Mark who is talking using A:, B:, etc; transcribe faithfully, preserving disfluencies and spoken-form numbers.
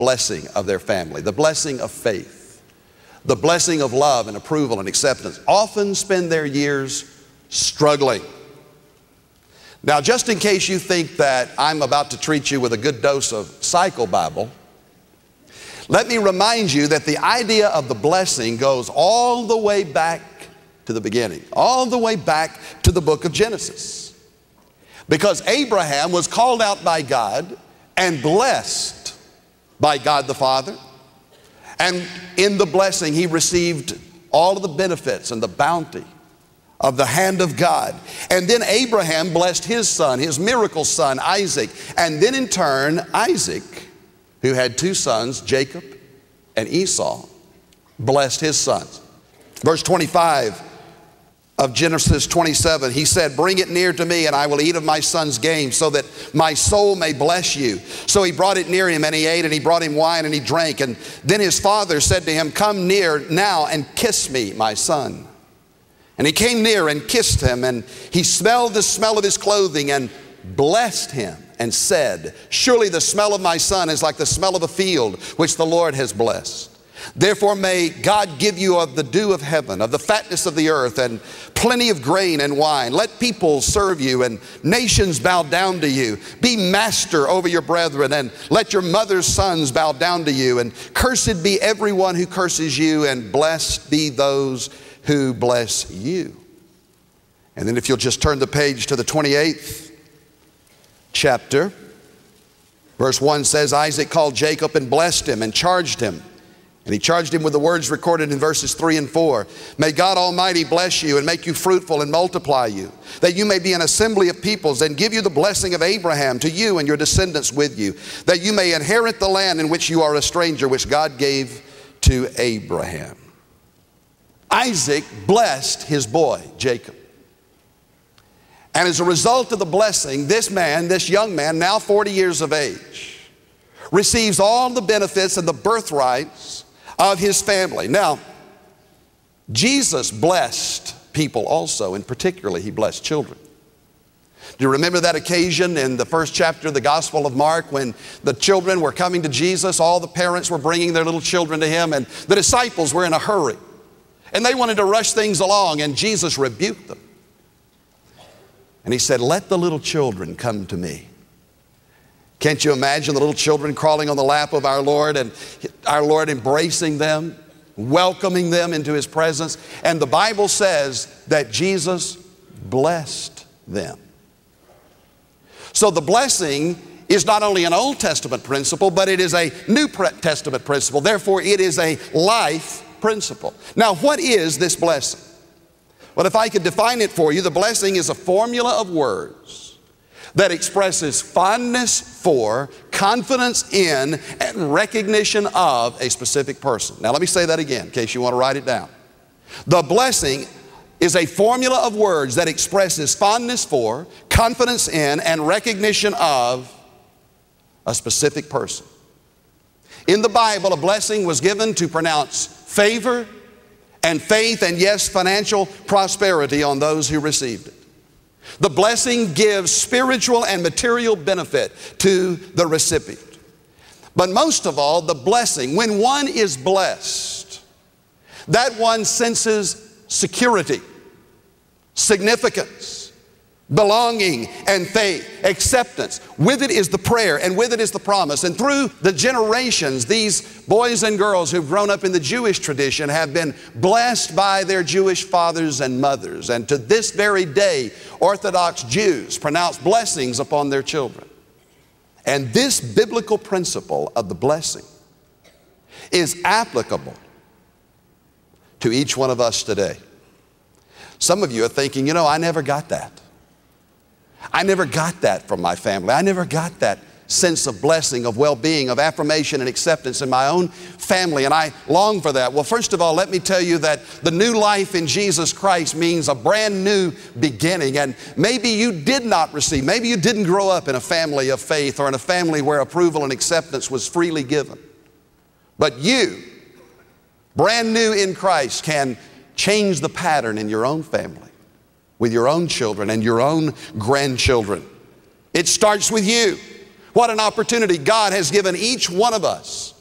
A: blessing of their family, the blessing of faith, the blessing of love and approval and acceptance, often spend their years struggling. Now, just in case you think that I'm about to treat you with a good dose of psychobabble, let me remind you that the idea of the blessing goes all the way back to the beginning, all the way back to the book of Genesis. Because Abraham was called out by God and blessed by God the Father. And in the blessing, he received all of the benefits and the bounty of the hand of God. And then Abraham blessed his son, his miracle son, Isaac. And then in turn, Isaac, who had two sons, Jacob and Esau, blessed his sons. Verse twenty-five of Genesis twenty-seven, he said, bring it near to me and I will eat of my son's game so that my soul may bless you. So he brought it near him and he ate, and he brought him wine and he drank. And then his father said to him, come near now and kiss me, my son. And he came near and kissed him, and he smelled the smell of his clothing and blessed him and said, surely the smell of my son is like the smell of a field which the Lord has blessed. Therefore may God give you of the dew of heaven, of the fatness of the earth, and plenty of grain and wine. Let people serve you and nations bow down to you. Be master over your brethren, and let your mother's sons bow down to you. And cursed be everyone who curses you, and blessed be those who bless you. And then if you'll just turn the page to the twenty-eighth chapter, verse one says, Isaac called Jacob and blessed him and charged him. And he charged him with the words recorded in verses three and four. May God Almighty bless you and make you fruitful and multiply you, that you may be an assembly of peoples, and give you the blessing of Abraham to you and your descendants with you, that you may inherit the land in which you are a stranger, which God gave to Abraham. Isaac blessed his boy, Jacob. And as a result of the blessing, this man, this young man, now forty years of age, receives all the benefits and the birthrights of his family. Now, Jesus blessed people also, and particularly he blessed children. Do you remember that occasion in the first chapter of the Gospel of Mark when the children were coming to Jesus? All the parents were bringing their little children to him, and the disciples were in a hurry. And they wanted to rush things along, and Jesus rebuked them. And he said, let the little children come to me. Can't you imagine the little children crawling on the lap of our Lord, and our Lord embracing them, welcoming them into his presence? And the Bible says that Jesus blessed them. So the blessing is not only an Old Testament principle, but it is a New Testament principle. Therefore, it is a life principle. Now, what is this blessing? Well, if I could define it for you, the blessing is a formula of words that expresses fondness for, confidence in, and recognition of a specific person. Now, let me say that again in case you want to write it down. The blessing is a formula of words that expresses fondness for, confidence in, and recognition of a specific person. In the Bible, a blessing was given to pronounce favor and faith and, yes, financial prosperity on those who received it. The blessing gives spiritual and material benefit to the recipient. But most of all, the blessing, when one is blessed, that one senses security, significance, belonging, and faith, acceptance. With it is the prayer, and with it is the promise. And through the generations, these boys and girls who've grown up in the Jewish tradition have been blessed by their Jewish fathers and mothers. And to this very day, Orthodox Jews pronounce blessings upon their children. And this biblical principle of the blessing is applicable to each one of us today. Some of you are thinking, you know, I never got that. I never got that from my family. I never got that sense of blessing, of well-being, of affirmation and acceptance in my own family, and I long for that. Well, first of all, let me tell you that the new life in Jesus Christ means a brand new beginning. And maybe you did not receive, maybe you didn't grow up in a family of faith or in a family where approval and acceptance was freely given. But you, brand new in Christ, can change the pattern in your own family, with your own children and your own grandchildren. It starts with you. What an opportunity God has given each one of us